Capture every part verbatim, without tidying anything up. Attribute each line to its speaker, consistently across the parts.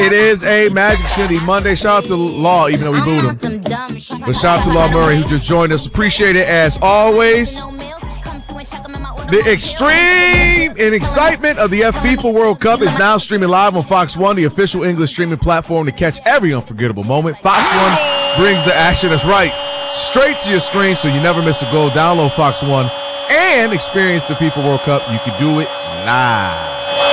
Speaker 1: It is a Magic City Monday. Shout out to Law, even though we booed him. But shout out to Law Murray, who just joined us. Appreciate it as always. The extreme and excitement of the FIFA World Cup is now streaming live on Fox One, the official English streaming platform to catch every unforgettable moment. Fox One brings the action that's right straight to your screen so you never miss a goal. Download Fox One and experience the FIFA World Cup. You can do it live.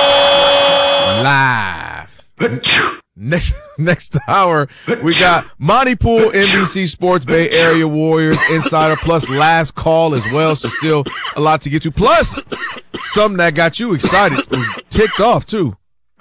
Speaker 1: Live. Next next hour, we got Monty Poole, N B C Sports Bay Area Warriors Insider, plus Last Call as well. So still a lot to get to. Plus something that got you excited, ticked off too.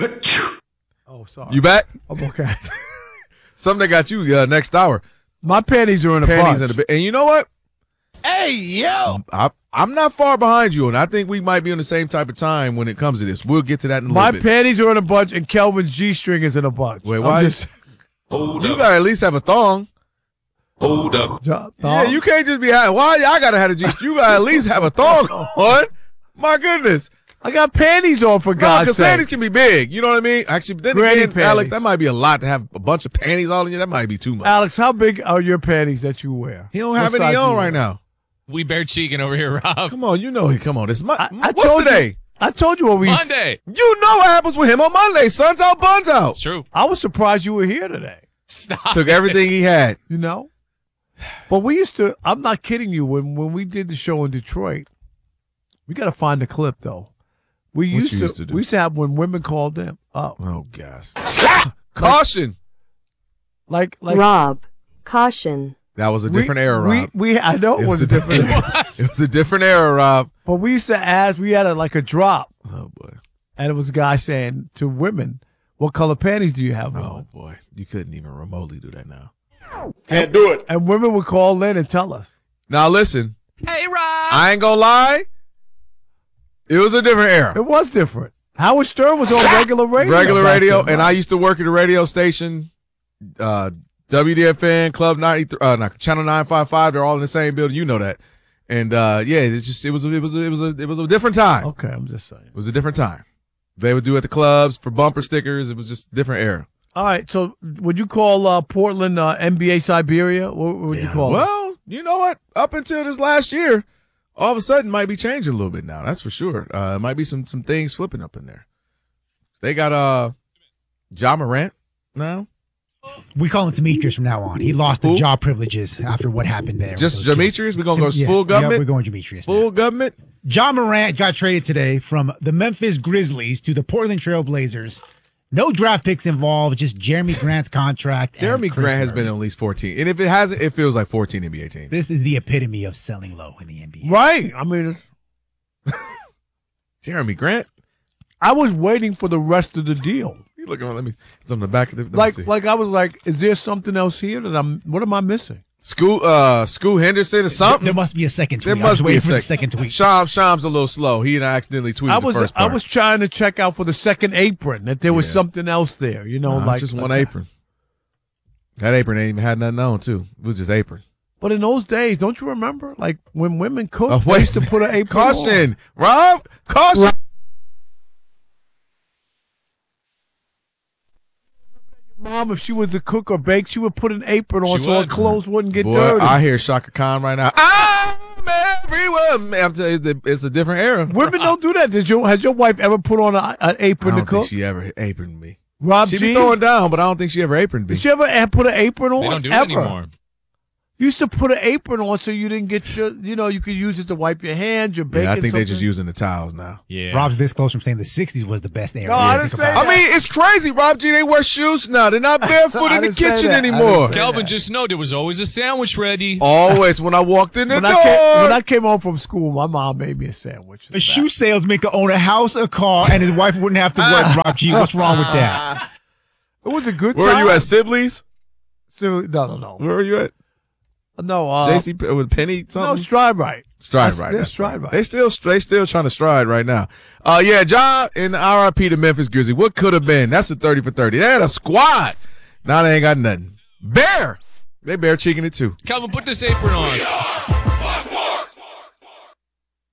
Speaker 2: Oh, sorry.
Speaker 1: You back?
Speaker 2: I'm okay.
Speaker 1: Something that got you uh, next hour.
Speaker 2: My panties are in a
Speaker 1: Panties
Speaker 2: bunch.
Speaker 1: in a bit. And you know what?
Speaker 3: Hey, yo.
Speaker 1: I, I'm not far behind you, and I think we might be on the same type of time when it comes to this. We'll get to that in a
Speaker 2: My
Speaker 1: little bit.
Speaker 2: My panties are in a bunch, and Kelvin's G-string is in a bunch.
Speaker 1: Wait, why?
Speaker 2: Just,
Speaker 1: Hold you up. Gotta at least have a thong.
Speaker 3: Hold up.
Speaker 2: Thong?
Speaker 1: Yeah, you can't just be having. Why I gotta have a G? You gotta at least have a thong on. My goodness.
Speaker 2: I got panties on, for
Speaker 1: no,
Speaker 2: God's sake.
Speaker 1: Because panties can be big. You know what I mean? Actually, then
Speaker 2: Granny
Speaker 1: again,
Speaker 2: panties.
Speaker 1: Alex, that might be a lot to have a bunch of panties all in you. That might be too much.
Speaker 2: Alex, how big are your panties that you wear?
Speaker 1: He don't
Speaker 2: What
Speaker 1: have any
Speaker 2: size
Speaker 1: on
Speaker 2: do you
Speaker 1: right
Speaker 2: wear?
Speaker 1: now.
Speaker 4: We bare cheeking over here, Rob.
Speaker 1: Come on, you know he. Come on, it's my.
Speaker 2: I, I
Speaker 1: what's
Speaker 2: told
Speaker 1: today?
Speaker 2: You, I told you what we.
Speaker 4: Monday.
Speaker 1: You know what happens with him on Monday. Sun's out, buns out.
Speaker 4: It's true.
Speaker 2: I was surprised you were here today.
Speaker 4: Stop.
Speaker 1: Took everything he had.
Speaker 2: You know? But we used to, I'm not kidding you, when when we did the show in Detroit, we got to find the clip, though. We
Speaker 1: What
Speaker 2: used,
Speaker 1: you
Speaker 2: to,
Speaker 1: used to do?
Speaker 2: we used to have when women called in. Oh,
Speaker 1: Oh, gosh. Caution.
Speaker 2: like, like.
Speaker 5: Rob, caution.
Speaker 1: That was a
Speaker 2: we-
Speaker 1: different era,
Speaker 2: we,
Speaker 1: Rob.
Speaker 2: We, I know it, was, a different era.
Speaker 1: It was a different era, Rob.
Speaker 2: But we used to ask, we had a, like a drop,
Speaker 1: Oh, boy.
Speaker 2: and it was a guy saying to women, what color panties do you have
Speaker 1: Oh,
Speaker 2: on?
Speaker 1: boy. You couldn't even remotely do that now.
Speaker 3: Can't do it.
Speaker 2: And women would call in and tell us.
Speaker 1: Now, listen.
Speaker 4: Hey, Rob.
Speaker 1: I ain't gonna lie. It was a different era.
Speaker 2: It was different. Howard Stern was on regular radio.
Speaker 1: Regular
Speaker 2: back
Speaker 1: radio,
Speaker 2: then,
Speaker 1: and
Speaker 2: right?
Speaker 1: I used to work at a radio station, uh, W D F N, Club ninety, uh, no, Channel nine five five. They're all in the same building. You know that. And uh, yeah, it's just it was it was it was a it was a different time.
Speaker 2: Okay, I'm just saying.
Speaker 1: It was a different time. They would do at the clubs for bumper stickers. It was just a different era.
Speaker 2: All right, so would you call uh, Portland uh, N B A Siberia? What, what would you call it?
Speaker 1: Well, you know what? Up until this last year, all of a sudden might be changing a little bit now. That's for sure. Uh, it might be some some things flipping up in there. They got uh, Ja Morant now.
Speaker 6: We call him Demetrius from now on. He lost the
Speaker 1: Who?
Speaker 6: job privileges after what happened there.
Speaker 1: Just
Speaker 6: with those kids.
Speaker 1: Demetrius? We're gonna go
Speaker 6: Yeah,
Speaker 1: full
Speaker 6: yeah,
Speaker 1: government?
Speaker 6: we're going Demetrius.
Speaker 1: Full
Speaker 6: now.
Speaker 1: government.
Speaker 6: Ja Morant got traded today from the Memphis Grizzlies to the Portland Trail Blazers. No draft picks involved, just Jeremy Grant's contract. and
Speaker 1: Jeremy
Speaker 6: Chris
Speaker 1: Grant has
Speaker 6: Irving.
Speaker 1: been at least fourteen, and if it hasn't, it feels like fourteen N B A teams.
Speaker 6: This is the epitome of selling low in the N B A.
Speaker 2: Right. I mean, it's,
Speaker 1: Jeremy Grant.
Speaker 2: I was waiting for the rest of the deal.
Speaker 1: You look on. Let me. It's on the back of the. let me
Speaker 2: Like,
Speaker 1: see.
Speaker 2: like I was like, is there something else here that I'm? What am I missing?
Speaker 1: School. Uh, School Henderson or something.
Speaker 6: There must be a second tweet.
Speaker 1: There
Speaker 6: I was
Speaker 1: must be
Speaker 6: waiting
Speaker 1: a
Speaker 6: for the
Speaker 1: second.
Speaker 6: second tweet.
Speaker 1: Sham Sham's a little slow. He and I accidentally tweeted
Speaker 2: I was,
Speaker 1: the first
Speaker 2: I
Speaker 1: part.
Speaker 2: was trying to check out for the second apron that there was
Speaker 1: Yeah.
Speaker 2: something else there. You know,
Speaker 1: Nah,
Speaker 2: like
Speaker 1: it's just one
Speaker 2: a-
Speaker 1: apron. That apron ain't even had nothing on too. It was just apron.
Speaker 2: But in those days, don't you remember? Like when women cooked,
Speaker 1: Oh,
Speaker 2: they
Speaker 1: wait.
Speaker 2: used to put an apron
Speaker 1: Caution, Rob. Caution.
Speaker 2: on. Mom, if she was a cook or bake, she would put an apron on
Speaker 4: She
Speaker 2: so her
Speaker 4: would.
Speaker 2: clothes wouldn't get
Speaker 1: Boy,
Speaker 2: dirty.
Speaker 1: I hear Shaka Khan right now. I'm everyone. Man, I'm telling you, it's a different era.
Speaker 2: Women don't do that. Did you? Has your wife ever put on a- an
Speaker 1: I
Speaker 2: apron
Speaker 1: don't
Speaker 2: to cook?
Speaker 1: think she ever aproned me.
Speaker 2: Rob
Speaker 1: She
Speaker 2: G,
Speaker 1: be throwing down, but I don't think she ever aproned me.
Speaker 2: did you ever have put an apron on?
Speaker 4: They don't do it
Speaker 2: ever?
Speaker 4: anymore.
Speaker 2: You used to put an apron on so you didn't get your, you know, you could use it to wipe your hands, your bacon.
Speaker 1: Yeah, I think they're just
Speaker 2: something.
Speaker 1: using the towels now.
Speaker 4: Yeah.
Speaker 6: Rob's this close from saying the sixties was the best era.
Speaker 2: No, I
Speaker 6: Yeah,
Speaker 2: didn't
Speaker 6: think
Speaker 2: say
Speaker 6: about
Speaker 2: that.
Speaker 6: it.
Speaker 1: I mean, it's crazy, Rob G. They wear shoes now. They're not barefoot
Speaker 2: I
Speaker 1: in the
Speaker 2: didn't say
Speaker 1: kitchen
Speaker 2: that. I
Speaker 1: anymore.
Speaker 2: didn't say
Speaker 4: Kelvin,
Speaker 2: that.
Speaker 4: just know there was always a sandwich ready.
Speaker 1: Always when I walked in the
Speaker 2: When
Speaker 1: door.
Speaker 2: I, came, when I came home from school, my mom made me a sandwich.
Speaker 6: A shoe salesman could own a house, a car, and his wife wouldn't have to work. Rob G, what's wrong with that?
Speaker 2: It was a good
Speaker 1: Where
Speaker 2: time.
Speaker 1: are you at, Sibley's?
Speaker 2: So- No, no, no.
Speaker 1: Where are you at?
Speaker 2: No, uh,
Speaker 1: J C P with Penny
Speaker 2: no,
Speaker 1: something?
Speaker 2: Stride Right.
Speaker 1: Stride
Speaker 2: That's-
Speaker 1: right.
Speaker 2: that's
Speaker 1: that's
Speaker 2: Stride Right.
Speaker 1: They still they still trying to stride right now. Uh yeah, Ja and R I P to Memphis Grizzlies. What could have been? That's a thirty for thirty. They had a squad. Now they ain't got nothing. Bear. They bear cheeking it too.
Speaker 4: Kelvin, put this apron on.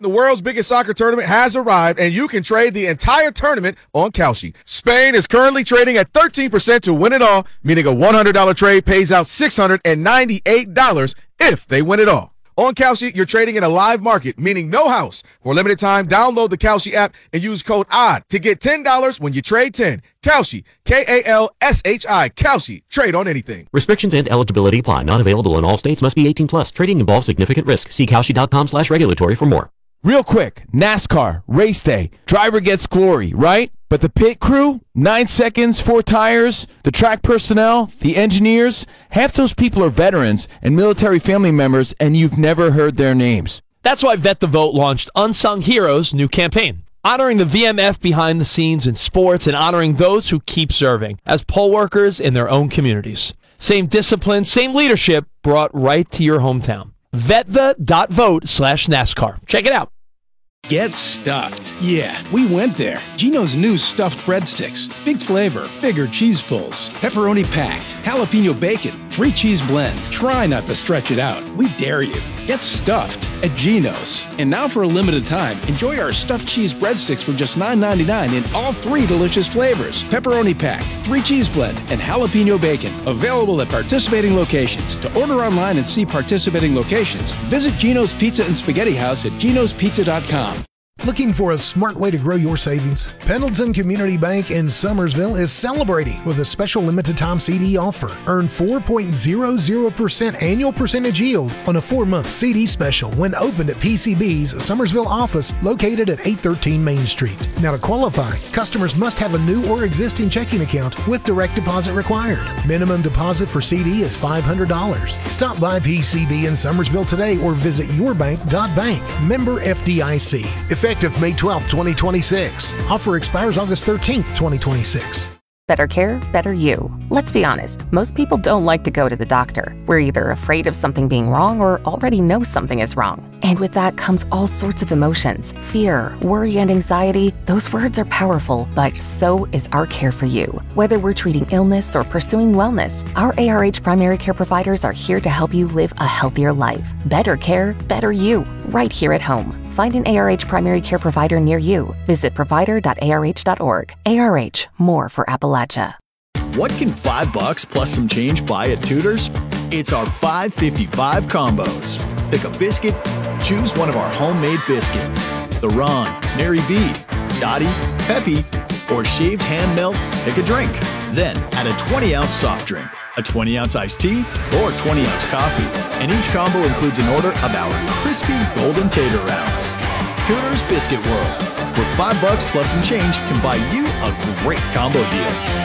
Speaker 1: The world's biggest soccer tournament has arrived, and you can trade the entire tournament on Kalshi. Spain is currently trading at thirteen percent to win it all, meaning a one hundred dollars trade pays out six hundred ninety-eight dollars if they win it all. On Kalshi, you're trading in a live market, meaning no house. For a limited time, download the Kalshi app and use code O D D to get ten dollars when you trade ten. Kalshi, K A L S H I, Kalshi. Trade on anything.
Speaker 7: Restrictions and eligibility apply. Not available in all states. Must be eighteen plus. Trading involves significant risk. See Kalshi.com slash regulatory for more.
Speaker 8: Real quick, NASCAR, race day, driver gets glory, right? But the pit crew, nine seconds, four tires, the track personnel, the engineers, half those people are veterans and military family members, and you've never heard their names.
Speaker 9: That's why Vet the Vote launched Unsung Heroes' new campaign, honoring the V M F behind the scenes in sports and honoring those who keep serving as poll workers in their own communities. Same discipline, same leadership brought right to your hometown. Vetthe.vote slash NASCAR. Check it out.
Speaker 10: Get stuffed. Yeah, we went there. Geno's new stuffed breadsticks. Big flavor, bigger cheese pulls, pepperoni packed, jalapeno bacon, three cheese blend. Try not to stretch it out. We dare you. Get stuffed at Geno's. And now for a limited time, enjoy our stuffed cheese breadsticks for just nine ninety-nine in all three delicious flavors. Pepperoni packed, three cheese blend, and jalapeno bacon. Available at participating locations. To order online and see participating locations, visit Geno's Pizza and Spaghetti House at genos pizza dot com.
Speaker 11: Looking for a smart way to grow your savings? Pendleton Community Bank in Summersville is celebrating with a special limited time C D offer. Earn four point zero zero percent annual percentage yield on a four-month C D special when opened at P C B's Summersville office located at eight thirteen Main Street. Now to qualify, customers must have a new or existing checking account with direct deposit required. Minimum deposit for C D is five hundred dollars. Stop by P C B in Summersville today or visit yourbank dot bank. Member F D I C. Effective May twelfth, twenty twenty-six. Offer expires August thirteenth, twenty twenty-six.
Speaker 12: Better care, better you. Let's be honest, most people don't like to go to the doctor. We're either afraid of something being wrong or already know something is wrong. And with that comes all sorts of emotions. Fear, worry, and anxiety. Those words are powerful, but so is our care for you. Whether we're treating illness or pursuing wellness, our A R H primary care providers are here to help you live a healthier life. Better care, better you, right here at home. Find an A R H primary care provider near you. Visit provider dot A R H dot org. A R H, more for Appalachia.
Speaker 13: What can five bucks plus some change buy at Tudor's? It's our five fifty-five combos. Pick a biscuit, choose one of our homemade biscuits. The Ron, Mary B, Dottie, Peppy, or shaved ham melt, pick a drink. Then add a twenty ounce soft drink, a twenty ounce iced tea, or twenty ounce coffee. And each combo includes an order of our crispy golden tater rounds. Tudor's Biscuit World, where five bucks plus some change can buy you a great combo deal.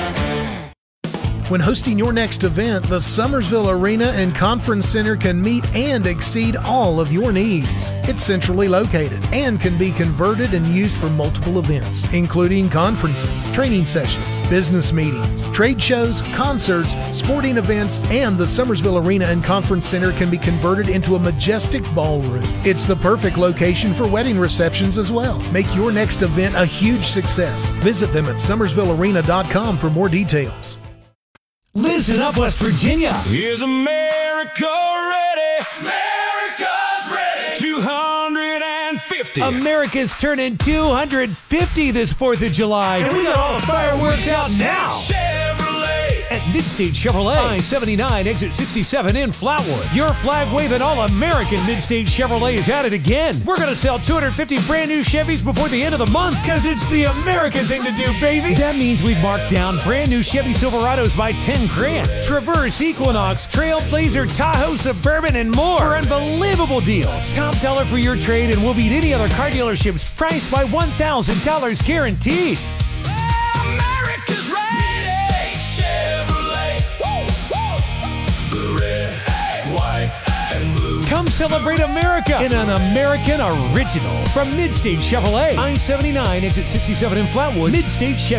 Speaker 11: When hosting your next event, the Summersville Arena and Conference Center can meet and exceed all of your needs. It's centrally located and can be converted and used for multiple events, including conferences, training sessions, business meetings, trade shows, concerts, sporting events, and the Summersville Arena and Conference Center can be converted into a majestic ballroom. It's the perfect location for wedding receptions as well. Make your next event a huge success. Visit them at summersville arena dot com for more details.
Speaker 14: Listen up, West Virginia.
Speaker 3: Is America ready? America's ready. two hundred fifty.
Speaker 14: America's turning two hundred fifty this fourth of July. And we got all the fireworks out now.
Speaker 3: Chevrolet.
Speaker 14: At Midstate Chevrolet, I seventy-nine, exit sixty-seven in Flatwood. Your flag-waving all-American Midstate Chevrolet is at it again. We're going to sell two hundred fifty brand new Chevys before the end of the month because it's the American thing to do, baby. That means we've marked down brand new Chevy Silverados by ten grand. Traverse, Equinox, Trailblazer, Tahoe, Suburban, and more for unbelievable deals. Top dollar for your trade and we'll beat any other car dealerships priced by one thousand dollars guaranteed.
Speaker 3: America's ready.
Speaker 14: Come celebrate America in an American original from Midstate Chevrolet. I seventy-nine, exit sixty-seven in Flatwood. Midstate Chevrolet.